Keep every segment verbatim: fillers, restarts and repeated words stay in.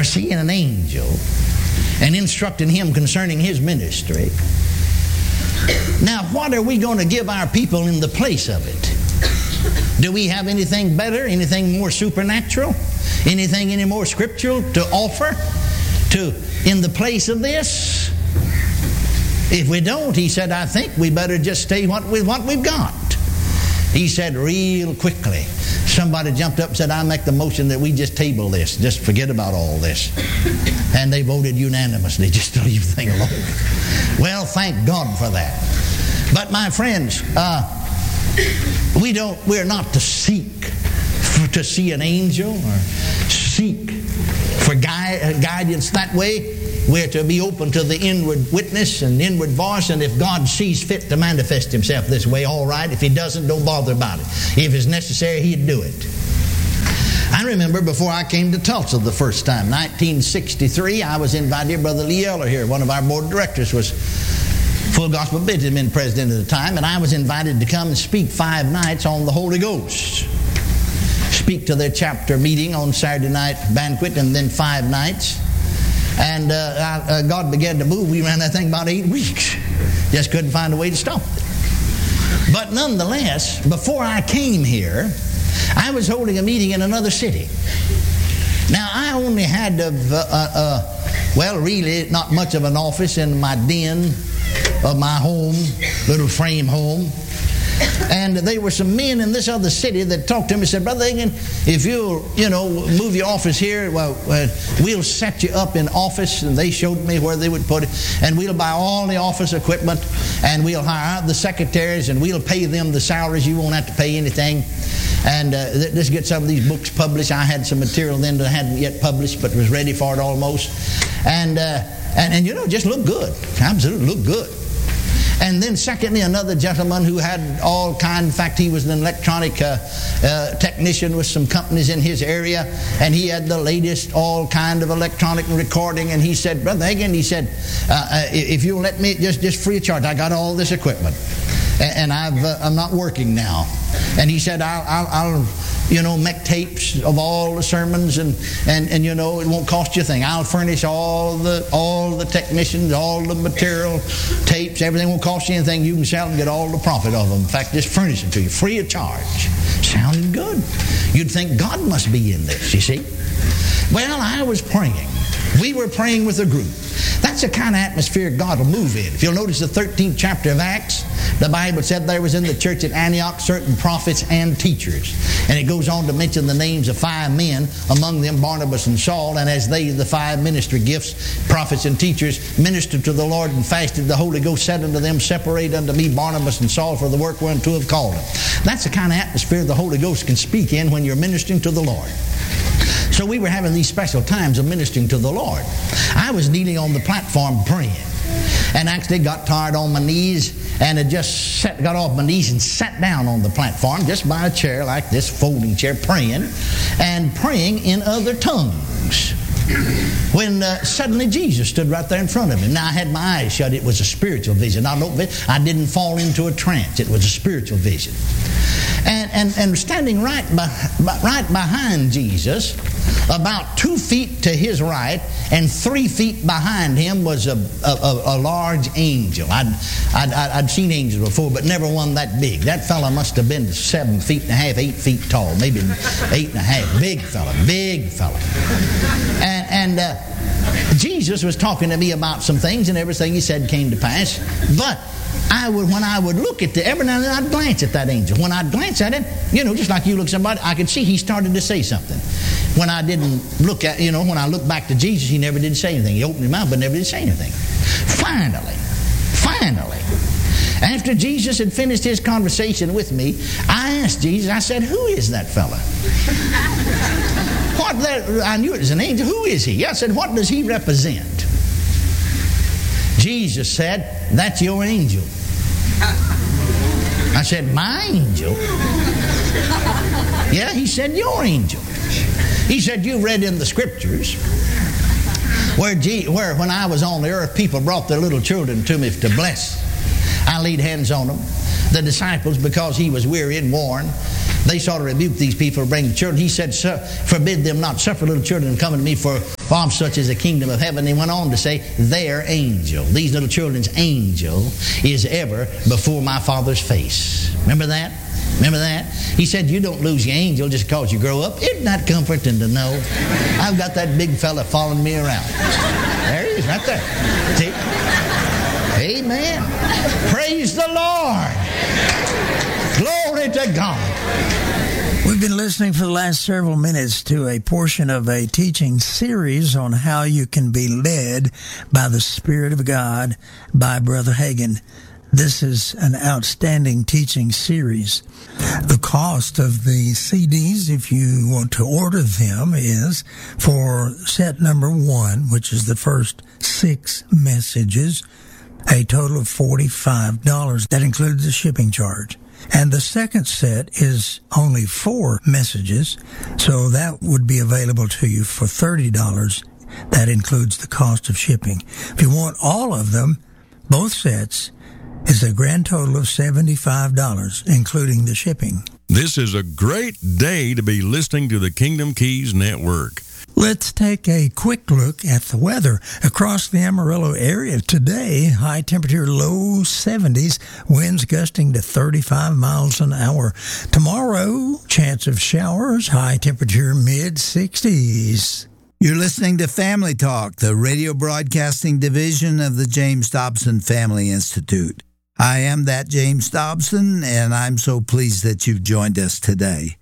seeing an angel and instructing him concerning his ministry. Now, what are we going to give our people in the place of it? Do we have anything better, anything more supernatural, anything any more scriptural to offer to in the place of this? If we don't, he said, I think we better just stay what, with what we've got. He said real quickly, somebody jumped up and said, I make the motion that we just table this, just forget about all this. And they voted unanimously just to leave the thing alone. Well, thank God for that. But my friends, uh, we don't, we're not to seek for, to see an angel or seek for gui- guidance that way. We're to be open to the inward witness and inward voice, and if God sees fit to manifest himself this way, all right. If he doesn't, don't bother about it. If it's necessary, he'd do it. I remember before I came to Tulsa the first time, nineteen sixty-three, I was invited. Brother Lee Eller here, one of our board of directors, was Full Gospel Benjamin president at the time, and I was invited to come and speak five nights on the Holy Ghost. Speak to their chapter meeting on Saturday night banquet, and then five nights. And uh, I, uh, God began to move. We ran that thing about eight weeks. Just couldn't find a way to stop it. But nonetheless, before I came here, I was holding a meeting in another city. Now, I only had, uh, uh, uh, well, really not much of an office in my den of my home, little frame home. And there were some men in this other city that talked to me and said, Brother Hagin, if you'll, you know, move your office here, well, uh, we'll set you up in office. And they showed me where they would put it. And we'll buy all the office equipment, and we'll hire out the secretaries, and we'll pay them the salaries. You won't have to pay anything. And uh, let's get some of these books published. I had some material then that I hadn't yet published, but was ready for it almost. And, uh, and, and you know, just look good. Absolutely look good. And then secondly, another gentleman who had all kind, in fact, he was an electronic uh, uh, technician with some companies in his area, and he had the latest all kind of electronic recording, and he said, Brother Hagin, he said, uh, uh, if you'll let me, just, just free of charge, I got all this equipment, and, and I've, uh, I'm not working now. And he said, I'll, I'll, I'll you know, make tapes of all the sermons, and, and, and you know, it won't cost you a thing. I'll furnish all the all the technicians, all the material, tapes, everything won't cost you anything. You can sell and get all the profit of them. In fact, just furnish them to you, free of charge. Sounded good. You'd think God must be in this, you see. Well, I was praying. We were praying with a group. That's the kind of atmosphere God will move in. If you'll notice the thirteenth chapter of Acts, the Bible said there was in the church at Antioch certain prophets and teachers. And it goes on to mention the names of five men, among them Barnabas and Saul. And as they, the five ministry gifts, prophets and teachers, ministered to the Lord and fasted, the Holy Ghost said unto them, Separate unto me Barnabas and Saul for the work whereunto have called them. That's the kind of atmosphere the Holy Ghost can speak in when you're ministering to the Lord. So we were having these special times of ministering to the Lord. I was kneeling on the platform praying, and actually got tired on my knees, and had just sat, got off my knees and sat down on the platform just by a chair like this, folding chair, praying, and praying in other tongues. When uh, suddenly Jesus stood right there in front of him. Now I had my eyes shut. It was a spiritual vision. I, don't, I didn't fall into a trance. It was a spiritual vision. And, and, and standing right, by, right behind Jesus, about two feet to his right and three feet behind him, was a, a, a large angel. I'd, I'd, I'd seen angels before, but never one that big. That fella must have been seven feet and a half, eight feet tall, maybe eight and a half. Big fella, big fella. And, and uh, Jesus was talking to me about some things, and everything he said came to pass. But I would, when I would look at the, every now and then I'd glance at that angel. When I'd glance at it, you know, just like you look at somebody, I could see he started to say something. When I didn't look at, you know, when I looked back to Jesus, he never did say anything. He opened his mouth, but never did say anything. Finally, finally, after Jesus had finished his conversation with me, I asked Jesus, I said, who is that fella? What that, I knew it was an angel. Who is he? I said, what does he represent? Jesus said, that's your angel. I said, my angel? Yeah, he said, your angel. He said, you read in the scriptures where, G- where when I was on the earth, people brought their little children to me to bless. I laid hands on them. The disciples, because he was weary and worn, they sort of rebuked these people for bringing children. He said, forbid them not, suffer little children to come unto me, for For such is the kingdom of heaven. He went on to say, their angel, these little children's angel, is ever before my Father's face. Remember that? Remember that? He said, you don't lose your angel just because you grow up. Isn't that comforting to know? I've got that big fella following me around. There he is, right there. See? Amen. Praise the Lord. Glory to God. We've been listening for the last several minutes to a portion of a teaching series on how you can be led by the Spirit of God by Brother Hagin. This is an outstanding teaching series. The cost of the C Ds, if you want to order them, is for set number one, which is the first six messages, a total of forty-five dollars. That includes the shipping charge. And the second set is only four messages, so that would be available to you for thirty dollars. That includes the cost of shipping. If you want all of them, both sets, is a grand total of seventy-five dollars, including the shipping. This is a great day to be listening to the Kingdom Keys Network. Let's take a quick look at the weather. Across the Amarillo area today, high temperature low seventies, winds gusting to thirty-five miles an hour. Tomorrow, chance of showers, high temperature mid sixties. You're listening to Family Talk, the radio broadcasting division of the James Dobson Family Institute. I am that James Dobson, and I'm so pleased that you've joined us today.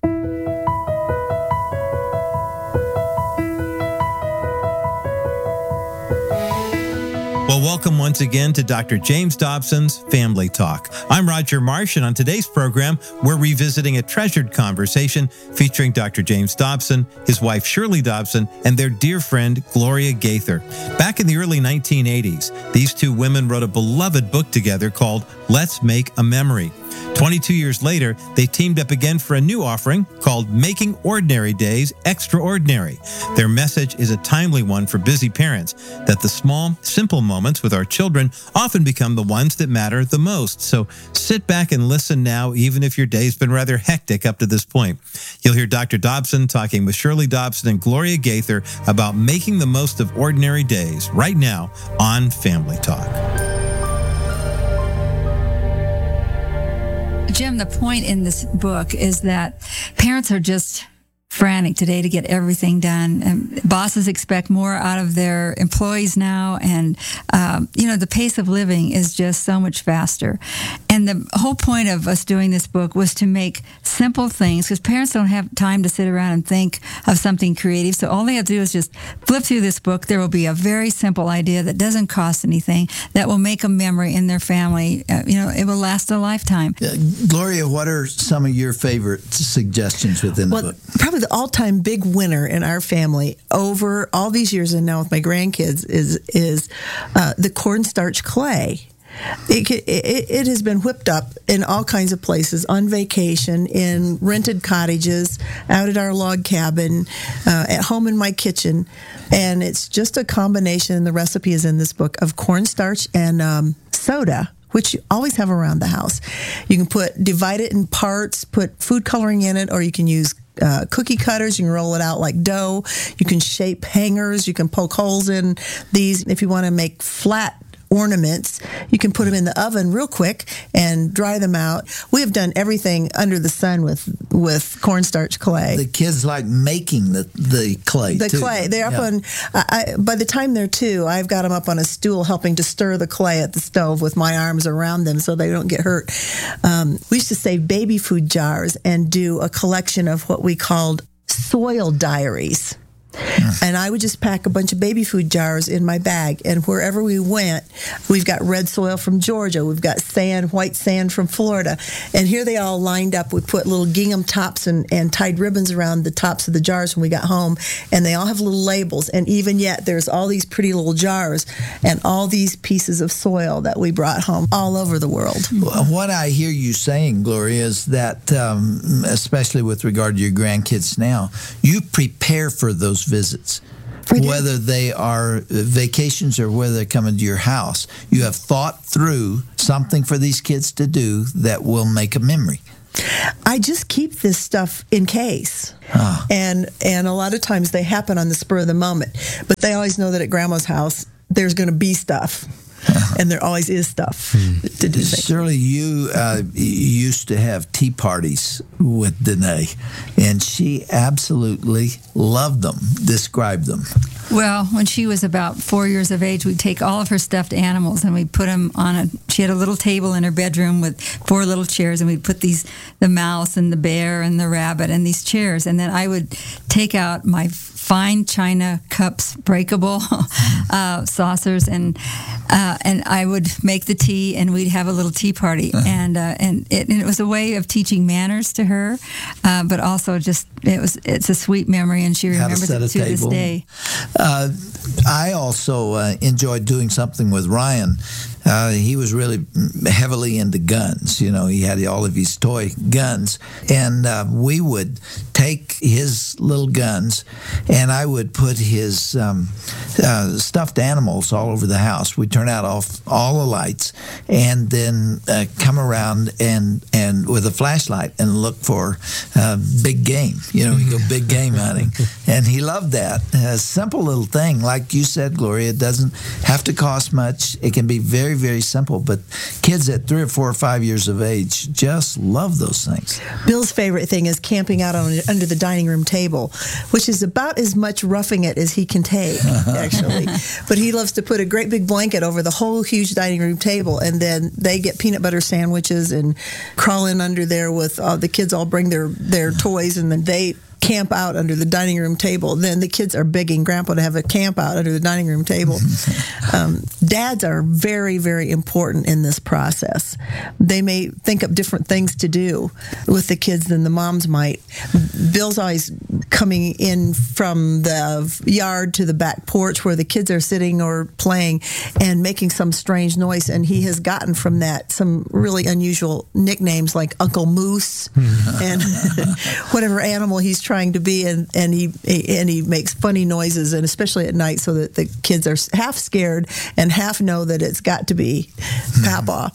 Well, welcome once again to Doctor James Dobson's Family Talk. I'm Roger Marsh, and on today's program, we're revisiting a treasured conversation featuring Doctor James Dobson, his wife Shirley Dobson, and their dear friend Gloria Gaither. Back in the early nineteen eighties, these two women wrote a beloved book together called Let's Make a Memory. twenty-two years later, they teamed up again for a new offering called Making Ordinary Days Extraordinary. Their message is a timely one for busy parents, that the small, simple moments with our children often become the ones that matter the most. So sit back and listen now, even if your day's been rather hectic up to this point. You'll hear Doctor Dobson talking with Shirley Dobson and Gloria Gaither about making the most of ordinary days right now on Family Talk. Jim, the point in this book is that parents are just frantic today to get everything done. And bosses expect more out of their employees now. And, um, you know, the pace of living is just so much faster. And the whole point of us doing this book was to make simple things, because parents don't have time to sit around and think of something creative. So all they have to do is just flip through this book. There will be a very simple idea that doesn't cost anything, that will make a memory in their family. Uh, you know, it will last a lifetime. Uh, Gloria, what are some of your favorite suggestions within well, the book? Probably the all-time big winner in our family over all these years and now with my grandkids is is uh, the cornstarch clay. It, it, it has been whipped up in all kinds of places, on vacation, in rented cottages, out at our log cabin, uh, at home in my kitchen. And it's just a combination, the recipe is in this book, of cornstarch and um, soda, which you always have around the house. You can put divide it in parts, put food coloring in it, or you can use Uh, cookie cutters. You can roll it out like dough. You can shape hangers. You can poke holes in these. If you want to make flat ornaments, you can put them in the oven real quick and dry them out. We have done everything under the sun with with cornstarch clay. The kids like making the, the clay, The too. clay. They're up Yeah. on, I, I, by the time they're two, I've got them up on a stool helping to stir the clay at the stove with my arms around them so they don't get hurt. Um, we used to save baby food jars and do a collection of what we called soil diaries. And I would just pack a bunch of baby food jars in my bag, and wherever we went, we've got red soil from Georgia, we've got sand, white sand from Florida, and here they all lined up. We put little gingham tops and, and tied ribbons around the tops of the jars when we got home, and they all have little labels, and even yet there's all these pretty little jars and all these pieces of soil that we brought home all over the world. What I hear you saying, Gloria, is that, um, especially with regard to your grandkids now, you prepare for those visits. Whether they are vacations or whether they're coming to your house, you have thought through something for these kids to do that will make a memory. I just keep this stuff in case. Huh. And and a lot of times they happen on the spur of the moment. But they always know that at Grandma's house, there's going to be stuff. And there always is stuff hmm. to do. Shirley, you uh, used to have tea parties with Danae, and she absolutely loved them. Describe them. Well, when she was about four years of age, we'd take all of her stuffed animals and we'd put them on a, she had a little table in her bedroom with four little chairs, and we'd put these, the mouse and the bear and the rabbit and these chairs. And then I would take out my fine china cups, breakable uh, saucers, and uh, and I would make the tea, and we'd have a little tea party, uh-huh. and uh, and, it, and it was a way of teaching manners to her, uh, but also just it was it's a sweet memory, and she remembers it to table. This day. Uh, I also uh, enjoyed doing something with Ryan. Uh, he was really heavily into guns. You know, he had all of his toy guns. And uh, we would take his little guns, and I would put his um, uh, stuffed animals all over the house. We'd turn out all, all the lights, and then uh, come around and, and with a flashlight and look for uh, big game. You know, we go big game hunting. And he loved that. A simple little thing. Like you said, Gloria, it doesn't have to cost much. It can be very, very simple, but kids at three or four or five years of age just love those things. Bill's favorite thing is camping out on under the dining room table, which is about as much roughing it as he can take, actually. But he loves to put a great big blanket over the whole huge dining room table, and then they get peanut butter sandwiches and crawl in under there with uh, the kids all bring their, their toys, and then they camp out under the dining room table. Then the kids are begging Grandpa to have a camp out under the dining room table. Um, dads are very, very important in this process. They may think up different things to do with the kids than the moms might. Bill's always coming in from the yard to the back porch where the kids are sitting or playing and making some strange noise, and he has gotten from that some really unusual nicknames like Uncle Moose and whatever animal he's trying to be, and, and he and he makes funny noises, and especially at night, so that the kids are half scared and half know that it's got to be Papa.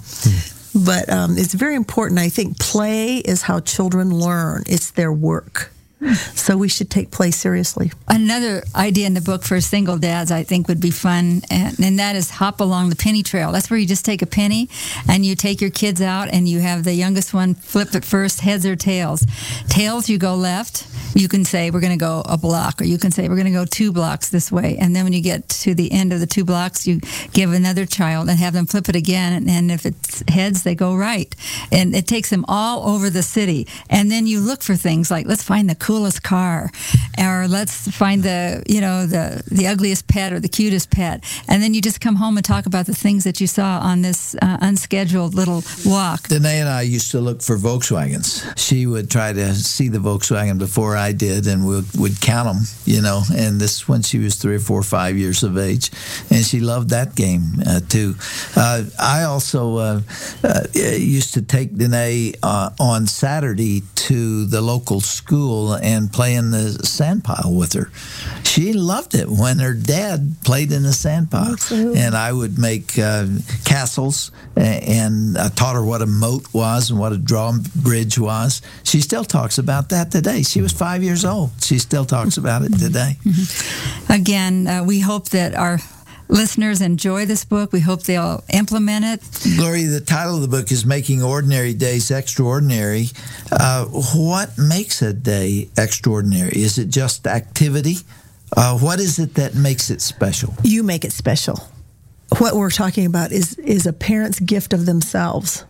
But um, it's very important. I think play is how children learn. It's their work. So we should take play seriously. Another idea in the book for single dads I think would be fun, and, and that is hop along the penny trail. That's where you just take a penny and you take your kids out and you have the youngest one flip it first, heads or tails. Tails, you go left. You can say we're going to go a block, or you can say we're going to go two blocks this way. And then when you get to the end of the two blocks, you give another child and have them flip it again. And, and if it's heads, they go right. And it takes them all over the city. And then you look for things like, let's find the coolest car, or let's find the, you know, the, the ugliest pet or the cutest pet. And then you just come home and talk about the things that you saw on this uh, unscheduled little walk. Danae and I used to look for Volkswagens. She would try to see the Volkswagen before I did, and we would count them, you know, and this when she was three or four or five years of age, and she loved that game uh, too. Uh, I also uh, uh, used to take Danae uh, on Saturday to the local school and play in the sand pile with her. She loved it when her dad played in the sand pile. Absolutely. And I would make uh, castles, and I taught her what a moat was and what a drawbridge was. She still talks about that today. She was five years old. She still talks about it today. Mm-hmm. Again, uh, we hope that our listeners enjoy this book. We hope they'll implement it. Gloria, the title of the book is Making Ordinary Days Extraordinary. Uh, what makes a day extraordinary? Is it just activity? Uh, what is it that makes it special? You make it special. What we're talking about is, is a parent's gift of themselves.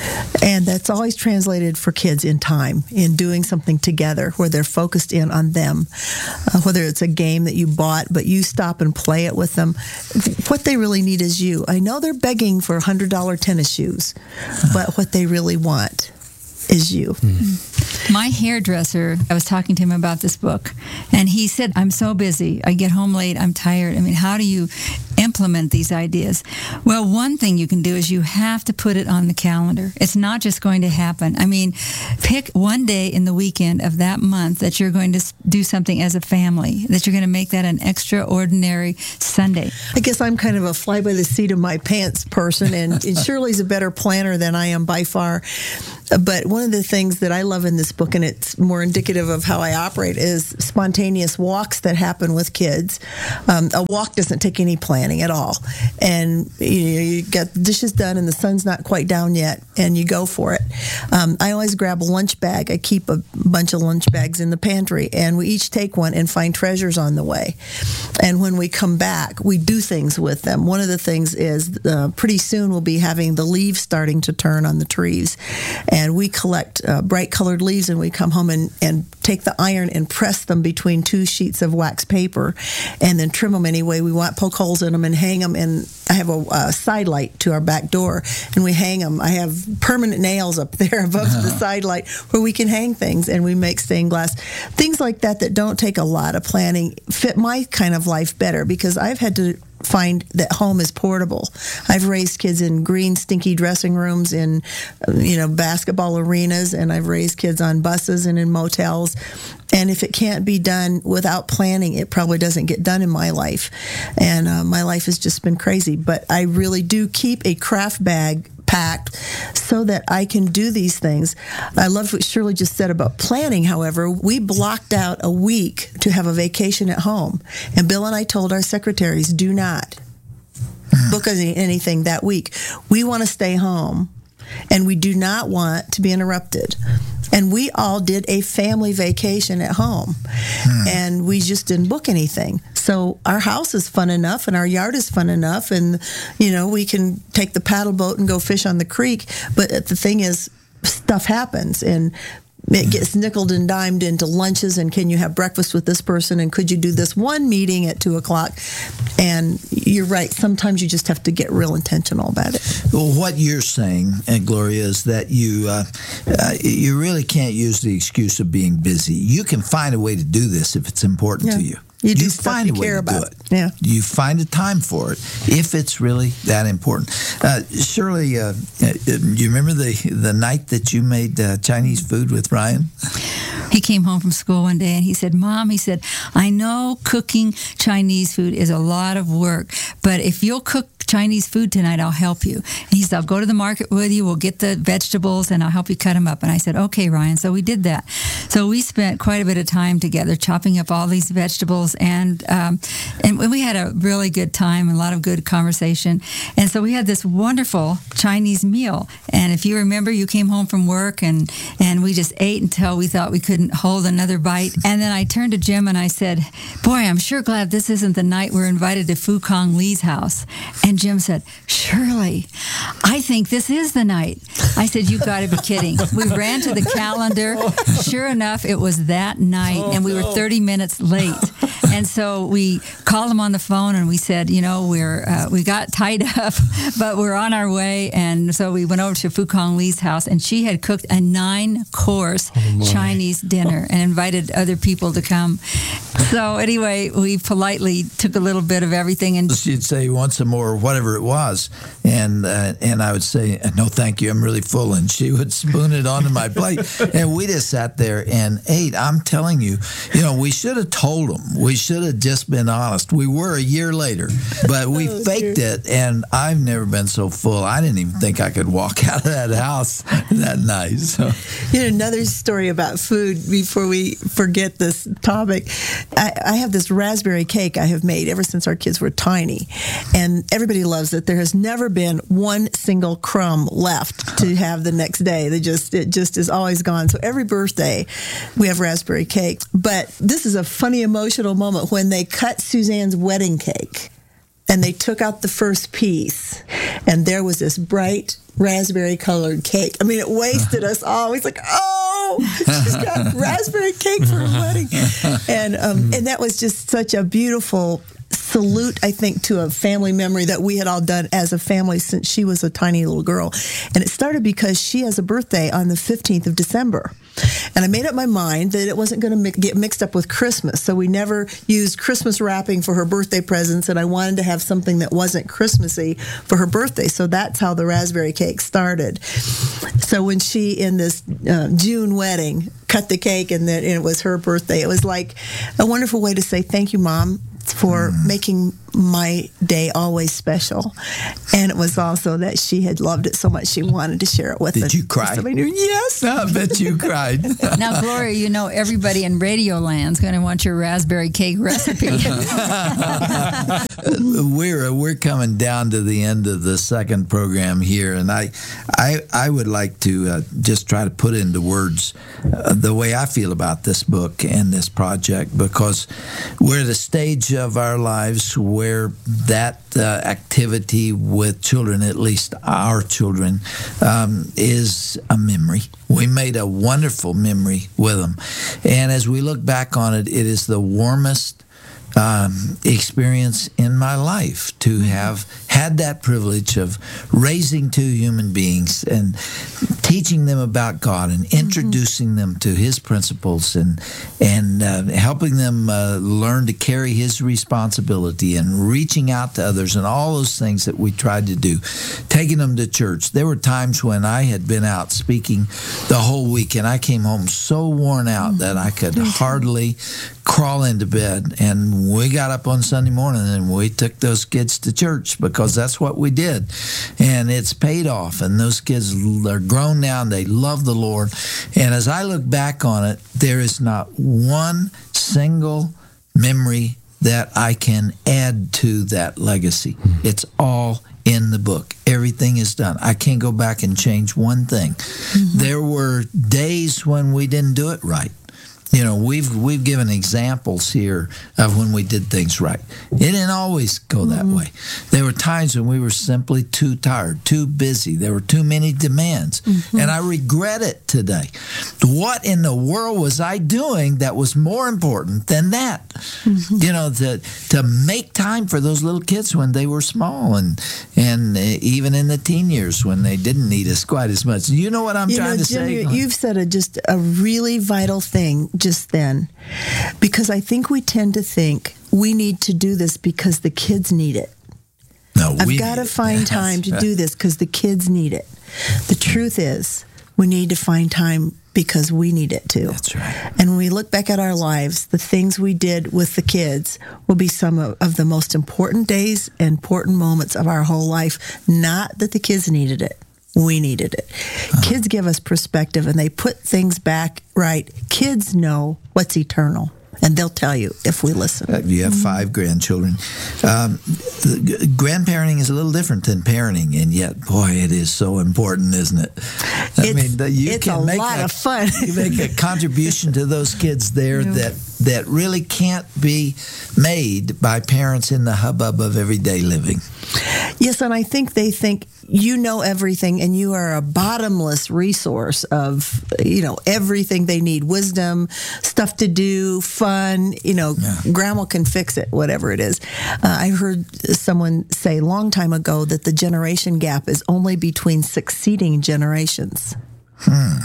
And that's always translated for kids in time, in doing something together where they're focused in on them. Uh, whether it's a game that you bought, but you stop and play it with them. What they really need is you. I know they're begging for one hundred dollars tennis shoes, but what they really want is you. Mm. My hairdresser, I was talking to him about this book, and he said, I'm so busy. I get home late. I'm tired. I mean, how do you implement these ideas? Well, one thing you can do is you have to put it on the calendar. It's not just going to happen. I mean, pick one day in the weekend of that month that you're going to do something as a family, that you're going to make that an extraordinary Sunday. I guess I'm kind of a fly by the seat of my pants person, and, and Shirley's a better planner than I am by far. but one of the things that I love in this book, and it's more indicative of how I operate, is spontaneous walks that happen with kids. Um, a walk doesn't take any planning at all. And you know, you get the dishes done and the sun's not quite down yet, and you go for it. Um, I always grab a lunch bag. I keep a bunch of lunch bags in the pantry, and we each take one and find treasures on the way. And when we come back, we do things with them. One of the things is uh, pretty soon we'll be having the leaves starting to turn on the trees. And we collect uh, bright colored leaves, and we come home and, and take the iron and press them between two sheets of wax paper, and then trim them any way we want, poke holes in them and hang them. And I have a, a side light to our back door, and we hang them. I have permanent nails up there above uh-huh. the side light where we can hang things, and we make stained glass. Things like that that don't take a lot of planning fit my kind of life better, because I've had to find that home is portable. I've raised kids in green, stinky dressing rooms, in you know basketball arenas, and I've raised kids on buses and in motels. And if it can't be done without planning, it probably doesn't get done in my life. And uh, my life has just been crazy. But I really do keep a craft bag packed so that I can do these things. I love what Shirley just said about planning. However, we blocked out a week to have a vacation at home. And Bill and I told our secretaries, do not book any, anything that week. We want to stay home, and we do not want to be interrupted. And we all did a family vacation at home, hmm. and we just didn't book anything. So our house is fun enough, and our yard is fun enough, and you know we can take the paddle boat and go fish on the creek. But the thing is, stuff happens, and it gets nickeled and dimed into lunches, and can you have breakfast with this person, and could you do this one meeting at two o'clock? And you're right, sometimes you just have to get real intentional about it. Well, what you're saying, and Gloria, is that you uh, uh, you really can't use the excuse of being busy. You can find a way to do this if it's important yeah. to you. You do you stuff find you a way care to about. do it. Yeah. You find a time for it if it's really that important. Uh, Shirley, uh, you remember the the night that you made uh, Chinese food with Ryan? He came home from school one day and he said, Mom, he said, I know cooking Chinese food is a lot of work, but if you'll cook Chinese food tonight, I'll help you. And he said, I'll go to the market with you. We'll get the vegetables and I'll help you cut them up. And I said, okay, Ryan. So we did that. So we spent quite a bit of time together chopping up all these vegetables, and um, and we had a really good time, a lot of good conversation. And so we had this wonderful Chinese meal. And if you remember, you came home from work and, and we just ate until we thought we couldn't hold another bite. And then I turned to Jim and I said, boy, I'm sure glad this isn't the night we're invited to Fu Kong Lee's house. And Jim said, Shirley, I think this is the night. I said, you got to be kidding. We ran to the calendar. Sure enough, it was that night, and we were thirty minutes late. And so we called him on the phone and we said, you know, we're uh, we got tied up, but we're on our way. And so we went over to Fu Kong Lee's house, and she had cooked a nine-course oh Chinese dinner and invited other people to come. So anyway, we politely took a little bit of everything. And she'd say, you want some more, whatever it was. And uh, and I would say, no, thank you, I'm really full. And she would spoon it onto my plate. And we just sat there and ate. I'm telling you, you know, we should have told them. We should have just been honest. We were a year later, but we oh, faked dear. it. And I've never been so full. I didn't even think I could walk out of that house that night. So. You know, another story about food before we forget this topic. I, I have this raspberry cake I have made ever since our kids were tiny. And everybody loves it. There has never been one single crumb left to have the next day. They just it just is always gone. So every birthday we have raspberry cake. But this is a funny emotional moment when they cut Suzanne's wedding cake and they took out the first piece, and there was this bright raspberry colored cake. I mean, it wasted us all. It's like, oh, she's got raspberry cake for her wedding. And um, and that was just such a beautiful salute, I think, to a family memory that we had all done as a family since she was a tiny little girl. And it started because she has a birthday on the fifteenth of December. And I made up my mind that it wasn't going to mi- get mixed up with Christmas. So we never used Christmas wrapping for her birthday presents, and I wanted to have something that wasn't Christmassy for her birthday. So that's how the raspberry cake started. So when she, in this uh, June wedding, cut the cake and then it was her birthday, it was like a wonderful way to say, thank you, Mom, for making my day always special. And it was also that she had loved it so much she wanted to share it with Did it- you cry? with somebody new. Yes. I bet you cried. Now, Gloria, you know everybody in Radio Land's going to want your raspberry cake recipe. we're we're coming down to the end of the second program here, and I I I would like to uh, just try to put into words uh, the way I feel about this book and this project, because we're at a stage of our lives where that uh, activity with children, at least our children, um, is a memory. We made a wonderful memory with them, and as we look back on it, it is the warmest Um, experience in my life to have had that privilege of raising two human beings and teaching them about God and introducing them to His principles and and uh, helping them uh, learn to carry His responsibility and reaching out to others and all those things that we tried to do, taking them to church. There were times when I had been out speaking the whole week and I came home so worn out that I could hardly crawl into bed, and we got up on Sunday morning and we took those kids to church because that's what we did, and it's paid off, and those kids are grown now and they love the Lord. And as I look back on it, there is not one single memory that I can add to that legacy. It's all in the book. Everything is done. I can't go back and change one thing. Mm-hmm. There were days when we didn't do it right. You know, we've we've given examples here of when we did things right. It didn't always go that mm-hmm. way. There were times when we were simply too tired, too busy. There were too many demands. Mm-hmm. And I regret it today. What in the world was I doing that was more important than that? Mm-hmm. You know, to to make time for those little kids when they were small, and and even in the teen years when they didn't need us quite as much. You know what I'm you trying know, to Jim, say? You, you've said a, just a really vital thing just then, because I think we tend to think we need to do this because the kids need it. No, I've we got to need it. find Yes. time to do this because the kids need it. The truth is, we need to find time because we need it too. That's right. And when we look back at our lives, the things we did with the kids will be some of, of the most important days and important moments of our whole life. Not that the kids needed it. We needed it. Uh-huh. Kids give us perspective and they put things back right. Kids know what's eternal, and they'll tell you if we listen. Uh, you have five grandchildren. Um, the, grandparenting is a little different than parenting, and yet, boy, it is so important, isn't it? I It's- mean, the, you it's can a make lot a, of fun. You make a contribution to those kids there Yeah. that that really can't be made by parents in the hubbub of everyday living. Yes, and I think they think you know everything and you are a bottomless resource of, you know, everything they need. Wisdom, stuff to do, fun, you know, Yeah. grandma can fix it, whatever it is. Uh, I heard someone say a long time ago that the generation gap is only between succeeding generations. Hmm.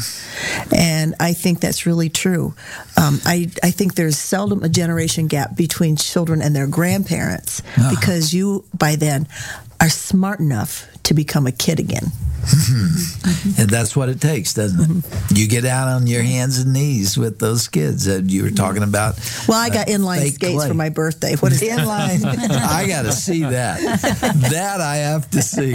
And I think that's really true. Um, I, I think there's seldom a generation gap between children and their grandparents Uh-huh. because you, by then, are smart enough to become a kid again. And that's what it takes, doesn't it? Mm-hmm. You get out on your hands and knees with those kids that you were talking about. Well, I got uh, inline fake skates clay. for my birthday. What is that? Inline. I got to see that. That I have to see.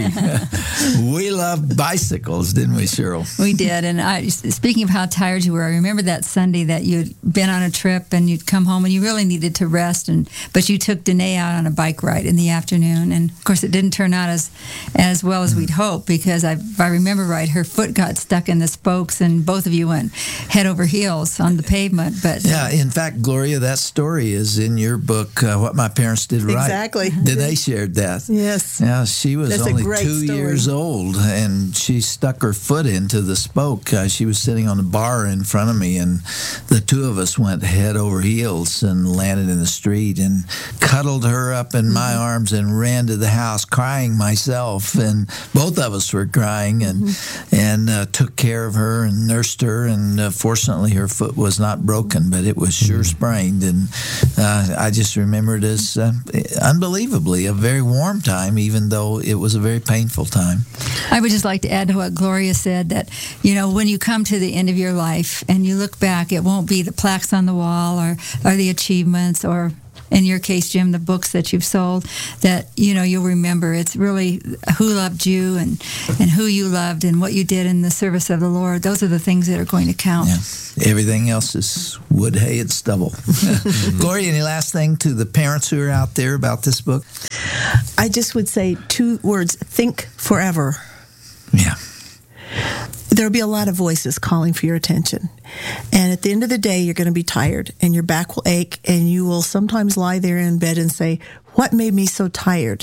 We loved bicycles, didn't we, Cheryl? We did. And I, speaking of how tired you were, I remember that Sunday that you'd been on a trip and you'd come home and you really needed to rest. And but you took Danae out on a bike ride in the afternoon. And of course, it didn't turn out as as well as we'd hoped because I, if I remember right, her foot got stuck in the spokes and both of you went head over heels on the pavement. But Yeah, in fact, Gloria, that story is in your book, uh, What My Parents Did Right. Exactly. Danae shared that. Yes. Yeah, she was That's a only great two story. years old, and she stuck her foot into the spoke. Uh, she was sitting on the bar in front of me, and the two of us went head over heels and landed in the street and cuddled her up in my Mm-hmm. arms and ran to the house crying myself, and both of us were crying, and Mm-hmm. and uh, took care of her and nursed her, and uh, fortunately her foot was not broken, but it was sure sprained, and uh, I just remember it as uh, unbelievably a very warm time, even though it was a very painful time. I would just like to add to what Gloria said that, you know, when you come to the end of your life and you look back, it won't be the plaques on the wall or, or the achievements or in your case, Jim, the books that you've sold, that, you know, you'll remember. It's really who loved you and, and who you loved and what you did in the service of the Lord. Those are the things that are going to count. Yeah. Everything else is wood, hay, and stubble. Gloria, any last thing to the parents who are out there about this book? I just would say two words: think forever. Yeah. There'll be a lot of voices calling for your attention. And at the end of the day, you're going to be tired and your back will ache, and you will sometimes lie there in bed and say, what made me so tired?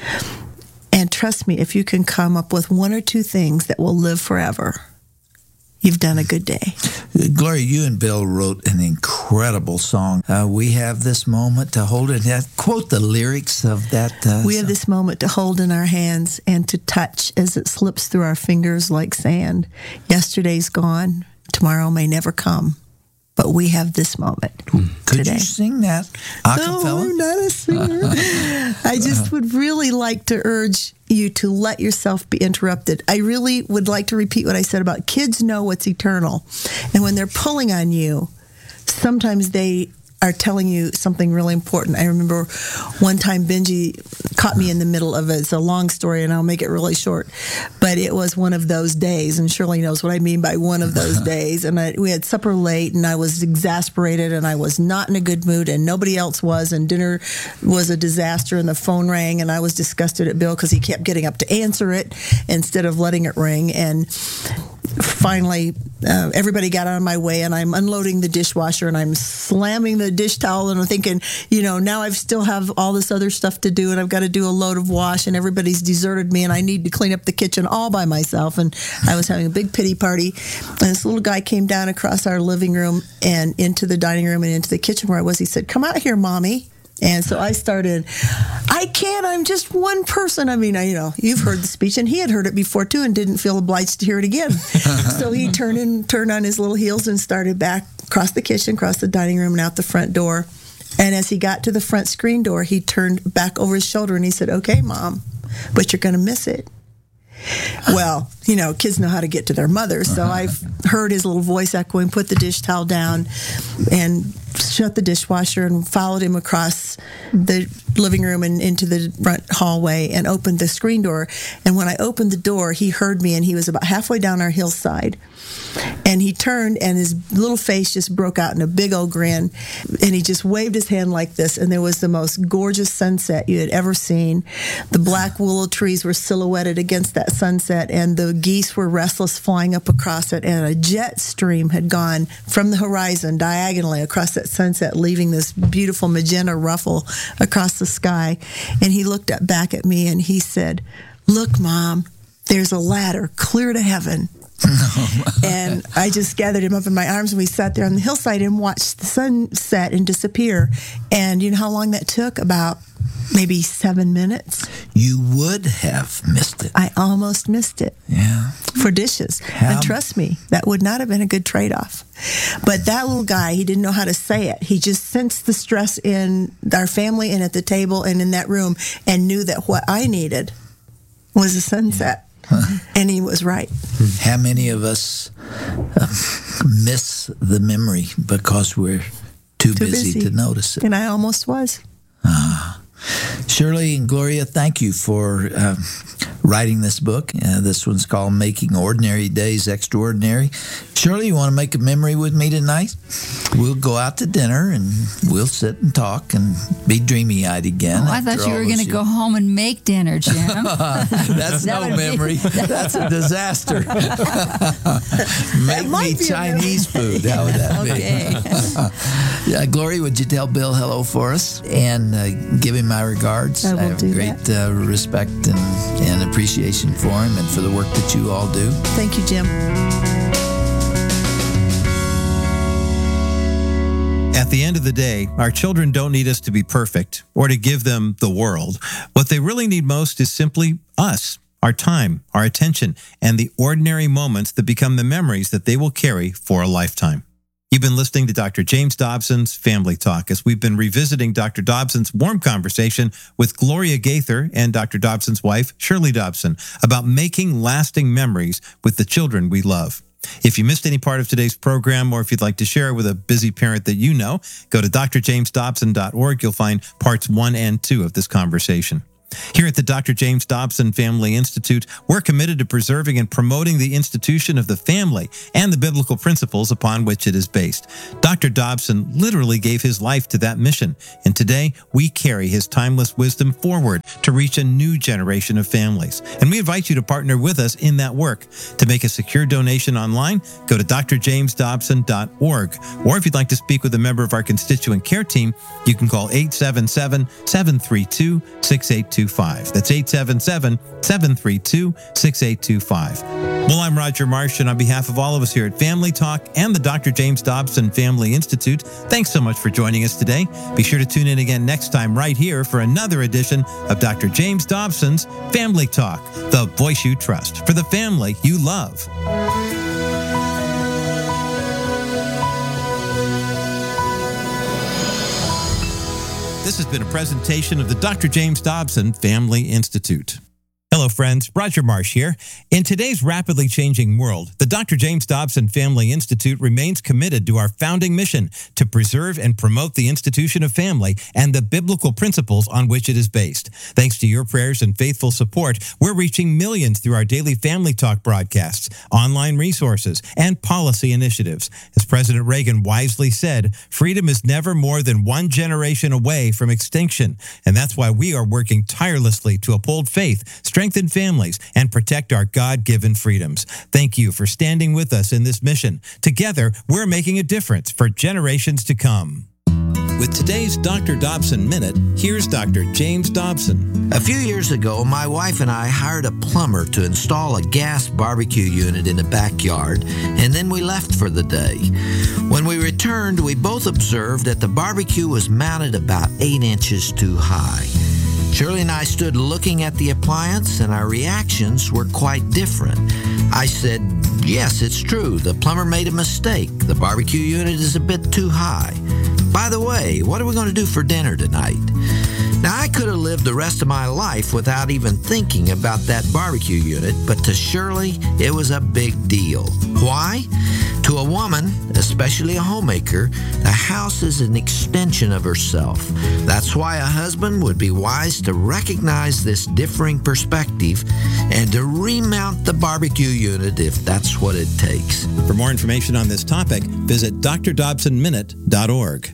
And trust me, if you can come up with one or two things that will live forever, you've done a good day. Gloria, you and Bill wrote an incredible song. Uh, we have this moment to hold it. Uh, quote the lyrics of that. Uh, we have this moment to hold in our hands and to touch as it slips through our fingers like sand. Yesterday's gone. Tomorrow may never come. But we have this moment Could today. you sing that a cappella? No, I'm not a singer. I just would really like to urge you to let yourself be interrupted. I really would like to repeat what I said about kids know what's eternal. And when they're pulling on you, sometimes they are telling you something really important. I remember one time Benji caught me in the middle of it. It's a long story, and I'll make it really short. But it was one of those days, and Shirley knows what I mean by one of those days. And I, we had supper late, and I was exasperated, and I was not in a good mood, and nobody else was, and dinner was a disaster, and the phone rang, and I was disgusted at Bill because he kept getting up to answer it instead of letting it ring. And finally, uh, everybody got out of my way, and I'm unloading the dishwasher, and I'm slamming the dish towel, and I'm thinking, you know, now I still have all this other stuff to do, and I've got to do a load of wash, and everybody's deserted me, and I need to clean up the kitchen all by myself. And I was having a big pity party, and this little guy came down across our living room and into the dining room and into the kitchen where I was. He said, "Come out here, Mommy." And so I started, I can't, I'm just one person. I mean, I, you know, you've heard the speech, and he had heard it before too and didn't feel obliged to hear it again. So he turned in, turned on his little heels and started back across the kitchen, across the dining room, and out the front door. And as he got to the front screen door, he turned back over his shoulder and he said, "Okay, Mom, but you're going to miss it." Well, you know, kids know how to get to their mother, so I heard his little voice echoing, put the dish towel down, and shut the dishwasher, and followed him across the living room and into the front hallway and opened the screen door. And when I opened the door, he heard me, and he was about halfway down our hillside. And he turned, and his little face just broke out in a big old grin, and he just waved his hand like this, and there was the most gorgeous sunset you had ever seen. The black willow trees were silhouetted against that sunset, and the geese were restless flying up across it, and a jet stream had gone from the horizon diagonally across that sunset, leaving this beautiful magenta ruffle across the sky. And he looked up back at me, and he said, "Look, Mom, there's a ladder clear to heaven." And I just gathered him up in my arms, and we sat there on the hillside and watched the sun set and disappear. And you know how long that took? About maybe seven minutes. You would have missed it. I almost missed it. Yeah. For dishes. How? And trust me, that would not have been a good trade-off. But that little guy, he didn't know how to say it. He just sensed the stress in our family and at the table and in that room, and knew that what I needed was a sunset. Huh. And he was right. How many of us uh, miss the memory because we're too, too busy, busy to notice it? And I almost was. Ah. Shirley and Gloria, thank you for uh, writing this book. Uh, this one's called Making Ordinary Days Extraordinary. Shirley, you want to make a memory with me tonight? We'll go out to dinner, and we'll sit and talk and be dreamy-eyed again. Oh, I thought you were going to go home and make dinner, Jim. That's That no would be- memory. That's a disaster. Make might me be a Chinese food. How would that be? Okay. Yeah, Gloria, would you tell Bill hello for us and uh, give him my regards? I will have do great uh, respect and, and appreciation for him and for the work that you all do. Thank you, Jim. At the end of the day, our children don't need us to be perfect or to give them the world. What they really need most is simply us, our time, our attention, and the ordinary moments that become the memories that they will carry for a lifetime. You've been listening to Doctor James Dobson's Family Talk as we've been revisiting Doctor Dobson's warm conversation with Gloria Gaither and Doctor Dobson's wife, Shirley Dobson, about making lasting memories with the children we love. If you missed any part of today's program, or if you'd like to share it with a busy parent that you know, go to d r james dobson dot org. You'll find parts one and two of this conversation. Here at the Doctor James Dobson Family Institute, we're committed to preserving and promoting the institution of the family and the biblical principles upon which it is based. Doctor Dobson literally gave his life to that mission, and today we carry his timeless wisdom forward to reach a new generation of families. And we invite you to partner with us in that work. To make a secure donation online, go to d r james dobson dot org. Or if you'd like to speak with a member of our constituent care team, you can call eight seven seven, seven three two, six eight two five. That's eight seven seven, seven three two, six eight two five. Well, I'm Roger Marsh, and on behalf of all of us here at Family Talk and the Doctor James Dobson Family Institute, thanks so much for joining us today. Be sure to tune in again next time right here for another edition of Doctor James Dobson's Family Talk, the voice you trust for the family you love. This has been a presentation of the Doctor James Dobson Family Institute. Hello, friends. Roger Marsh here. In today's rapidly changing world, the Doctor James Dobson Family Institute remains committed to our founding mission to preserve and promote the institution of family and the biblical principles on which it is based. Thanks to your prayers and faithful support, we're reaching millions through our daily Family Talk broadcasts, online resources, and policy initiatives. As President Reagan wisely said, freedom is never more than one generation away from extinction. And that's why we are working tirelessly to uphold faith, strengthen families, and protect our God-given freedoms. Thank you for standing with us in this mission. Together, we're making a difference for generations to come. With today's Doctor Dobson Minute, here's Doctor James Dobson. A few years ago, my wife and I hired a plumber to install a gas barbecue unit in the backyard, and then we left for the day. When we returned, we both observed that the barbecue was mounted about eight inches too high. Shirley and I stood looking at the appliance, and our reactions were quite different. I said, yes, it's true. The plumber made a mistake. The barbecue unit is a bit too high. By the way, what are we going to do for dinner tonight? Now, I could have lived the rest of my life without even thinking about that barbecue unit, but to Shirley, it was a big deal. Why? To a woman, especially a homemaker, the house is an extension of herself. That's why a husband would be wise to recognize this differing perspective and to remount the barbecue unit if that's what it takes. For more information on this topic, visit d r dobson minute dot org.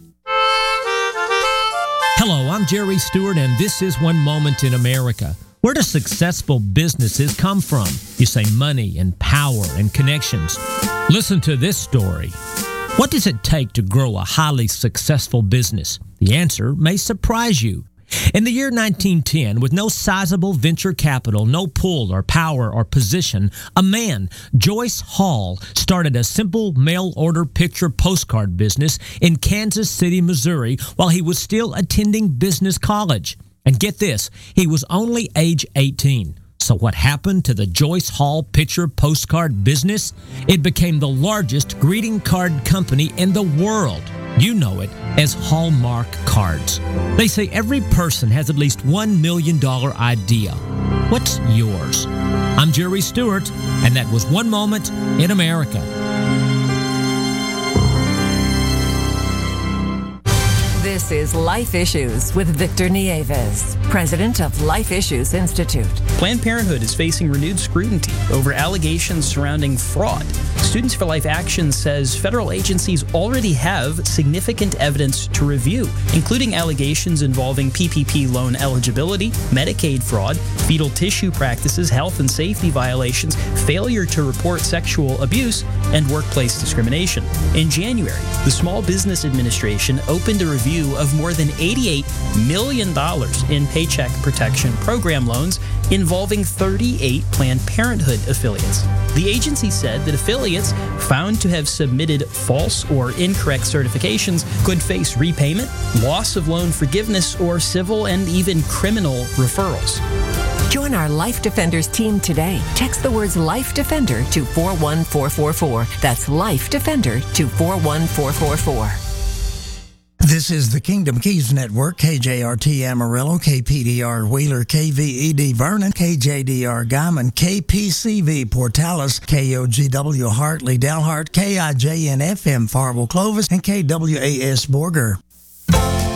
Hello, I'm Jerry Stewart, and this is One Moment in America. Where do successful businesses come from? You say money and power and connections. Listen to this story. What does it take to grow a highly successful business? The answer may surprise you. In the year nineteen ten, with no sizable venture capital, no pull or power or position, a man, Joyce Hall, started a simple mail-order picture postcard business in Kansas City, Missouri, while he was still attending business college. And get this, he was only age eighteen. So what happened to the Joyce Hall picture postcard business? It became the largest greeting card company in the world. You know it as Hallmark Cards. They say every person has at least one million dollars idea. What's yours? I'm Jerry Stewart, and that was One Moment in America. This is Life Issues with Victor Nieves, president of Life Issues Institute. Planned Parenthood is facing renewed scrutiny over allegations surrounding fraud. Students for Life Action says federal agencies already have significant evidence to review, including allegations involving P P P loan eligibility, Medicaid fraud, fetal tissue practices, health and safety violations, failure to report sexual abuse, and workplace discrimination. In January, the Small Business Administration opened a review of more than eighty-eight million dollars in Paycheck Protection Program loans involving thirty-eight Planned Parenthood affiliates. The agency said that affiliates found to have submitted false or incorrect certifications could face repayment, loss of loan forgiveness, or civil and even criminal referrals. Join our Life Defenders team today. Text the words Life Defender to four one four four four. That's Life Defender to four one four four four. This is the Kingdom Keys Network, K J R T Amarillo, K P D R Wheeler, K V E D Vernon, K J D R Guyman, K P C V Portales, K O G W Hartley Dalhart, K I J N F M Farwell Clovis, and K W A S Borger.